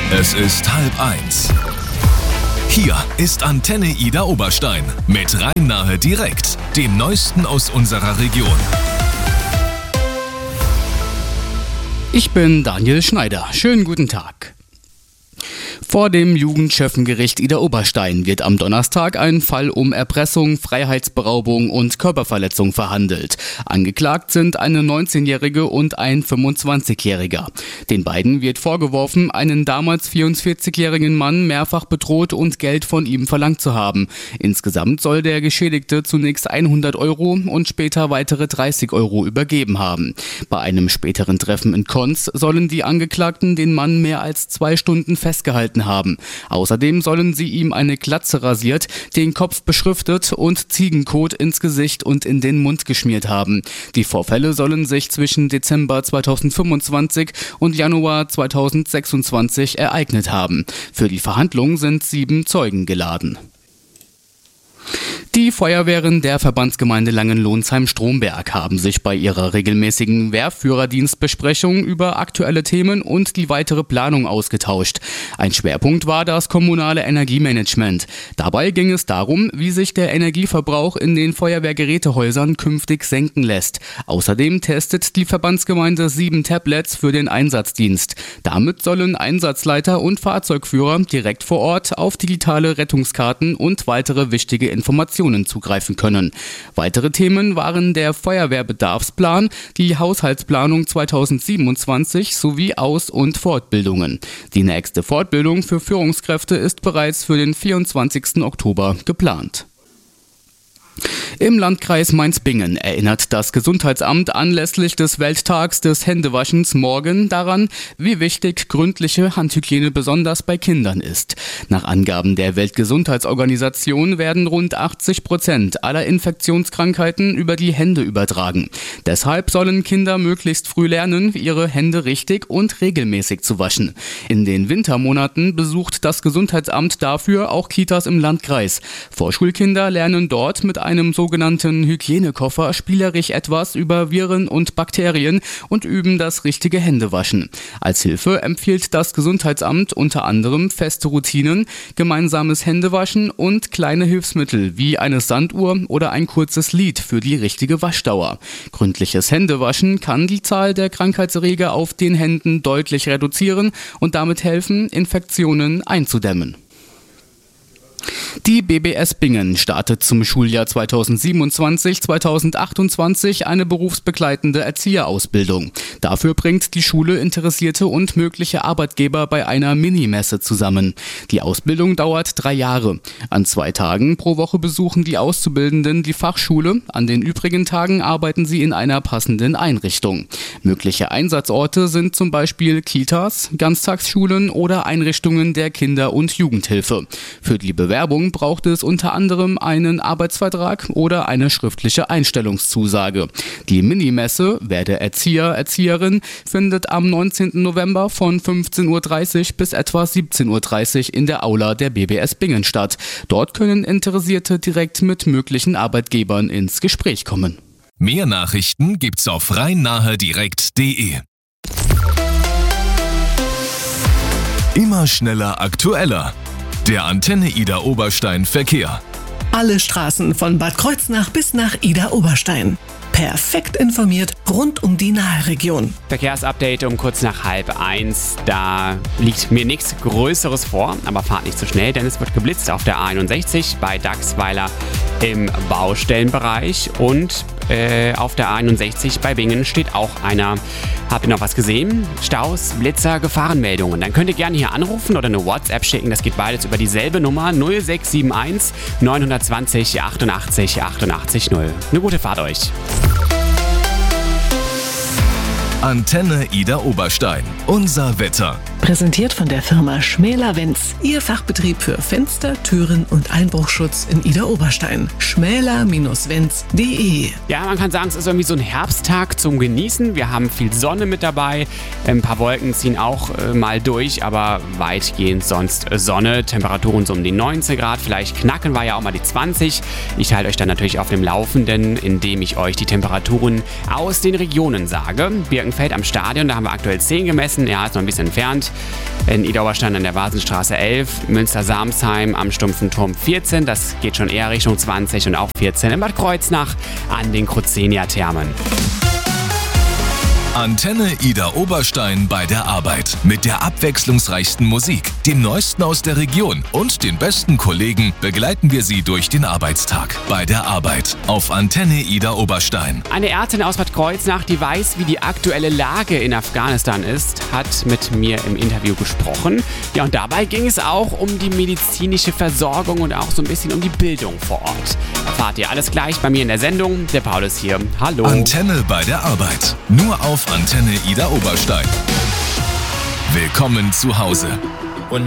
Es ist 12:30. Hier ist Antenne Ida Oberstein mit Rhein-Nahe direkt, dem Neuesten aus unserer Region. Ich bin Daniel Schneider. Schönen guten Tag. Vor dem Jugendschöffengericht Ida Oberstein wird am Donnerstag ein Fall um Erpressung, Freiheitsberaubung und Körperverletzung verhandelt. Angeklagt sind eine 19-Jährige und ein 25-Jähriger. Den beiden wird vorgeworfen, einen damals 44-jährigen Mann mehrfach bedroht und Geld von ihm verlangt zu haben. Insgesamt soll der Geschädigte zunächst 100 Euro und später weitere 30 Euro übergeben haben. Bei einem späteren Treffen in Konz sollen die Angeklagten den Mann mehr als 2 Stunden festgehalten haben. Außerdem sollen sie ihm eine Glatze rasiert, den Kopf beschriftet und Ziegenkot ins Gesicht und in den Mund geschmiert haben. Die Vorfälle sollen sich zwischen Dezember 2025 und Januar 2026 ereignet haben. Für die Verhandlung sind 7 Zeugen geladen. Die Feuerwehren der Verbandsgemeinde Langenlonsheim-Stromberg haben sich bei ihrer regelmäßigen Wehrführerdienstbesprechung über aktuelle Themen und die weitere Planung ausgetauscht. Ein Schwerpunkt war das kommunale Energiemanagement. Dabei ging es darum, wie sich der Energieverbrauch in den Feuerwehrgerätehäusern künftig senken lässt. Außerdem testet die Verbandsgemeinde 7 Tablets für den Einsatzdienst. Damit sollen Einsatzleiter und Fahrzeugführer direkt vor Ort auf digitale Rettungskarten und weitere wichtige Informationen zugreifen können. Weitere Themen waren der Feuerwehrbedarfsplan, die Haushaltsplanung 2027 sowie Aus- und Fortbildungen. Die nächste Fortbildung für Führungskräfte ist bereits für den 24. Oktober geplant. Im Landkreis Mainz-Bingen erinnert das Gesundheitsamt anlässlich des Welttags des Händewaschens morgen daran, wie wichtig gründliche Handhygiene besonders bei Kindern ist. Nach Angaben der Weltgesundheitsorganisation werden rund 80% aller Infektionskrankheiten über die Hände übertragen. Deshalb sollen Kinder möglichst früh lernen, ihre Hände richtig und regelmäßig zu waschen. In den Wintermonaten besucht das Gesundheitsamt dafür auch Kitas im Landkreis. Vorschulkinder lernen dort mit einem sogenannten Hygienekoffer spielerisch etwas über Viren und Bakterien und üben das richtige Händewaschen. Als Hilfe empfiehlt das Gesundheitsamt unter anderem feste Routinen, gemeinsames Händewaschen und kleine Hilfsmittel wie eine Sanduhr oder ein kurzes Lied für die richtige Waschdauer. Gründliches Händewaschen kann die Zahl der Krankheitserreger auf den Händen deutlich reduzieren und damit helfen, Infektionen einzudämmen. Die BBS Bingen startet zum Schuljahr 2027/2028 eine berufsbegleitende Erzieherausbildung. Dafür bringt die Schule Interessierte und mögliche Arbeitgeber bei einer Minimesse zusammen. Die Ausbildung dauert 3 Jahre. An 2 Tagen pro Woche besuchen die Auszubildenden die Fachschule, an den übrigen Tagen arbeiten sie in einer passenden Einrichtung. Mögliche Einsatzorte sind zum Beispiel Kitas, Ganztagsschulen oder Einrichtungen der Kinder- und Jugendhilfe. Für die Bewerbung braucht es unter anderem einen Arbeitsvertrag oder eine schriftliche Einstellungszusage. Die Minimesse Werde Erzieher, Erzieherin findet am 19. November von 15:30 Uhr bis etwa 17:30 Uhr in der Aula der BBS Bingen statt. Dort können Interessierte direkt mit möglichen Arbeitgebern ins Gespräch kommen. Mehr Nachrichten gibt's auf rhein-nahe-direkt.de. Immer schneller, aktueller. Der Antenne Ida Oberstein Verkehr. Alle Straßen von Bad Kreuznach bis nach Ida Oberstein. Perfekt informiert rund um die Nahe-Region. Verkehrsupdate um kurz nach 12:30. Da liegt mir nichts Größeres vor, aber fahrt nicht so schnell, denn es wird geblitzt auf der A61 bei Dachsweiler im Baustellenbereich und auf der A61 bei Bingen steht auch einer. Habt ihr noch was gesehen? Staus, Blitzer, Gefahrenmeldungen. Dann könnt ihr gerne hier anrufen oder eine WhatsApp schicken. Das geht beides über dieselbe Nummer 0671 920 88 88 0. Eine gute Fahrt euch. Antenne Ida Oberstein. Unser Wetter. Präsentiert von der Firma Schmäler-Wenz. Ihr Fachbetrieb für Fenster, Türen und Einbruchschutz in Ida Oberstein. schmäler-wenz.de. Ja, man kann sagen, es ist irgendwie so ein Herbsttag zum Genießen. Wir haben viel Sonne mit dabei. Ein paar Wolken ziehen auch mal durch, aber weitgehend sonst Sonne. Temperaturen so um die 19 Grad. Vielleicht knacken wir ja auch mal die 20. Ich halte euch dann natürlich auf dem Laufenden, indem ich euch die Temperaturen aus den Regionen sage. Birkenfeld am Stadion, da haben wir aktuell 10 gemessen. Essen, ja, ist noch ein bisschen entfernt. In Ida Oberstein an der Vasenstraße 11, Münster-Samsheim am Stumpfen Turm 14, das geht schon eher Richtung 20 und auch 14 in Bad Kreuznach an den Crozenia-Thermen. Antenne Ida Oberstein bei der Arbeit. Mit der abwechslungsreichsten Musik, dem Neuesten aus der Region und den besten Kollegen begleiten wir Sie durch den Arbeitstag. Bei der Arbeit auf Antenne Ida Oberstein. Eine Ärztin aus Bad Kreuznach, die weiß, wie die aktuelle Lage in Afghanistan ist, hat mit mir im Interview gesprochen. Ja, und dabei ging es auch um die medizinische Versorgung und auch so ein bisschen um die Bildung vor Ort. Erfahrt ihr alles gleich bei mir in der Sendung. Der Paul ist hier. Hallo. Antenne bei der Arbeit. Nur auf Antenne Ida Oberstein. Willkommen zu Hause.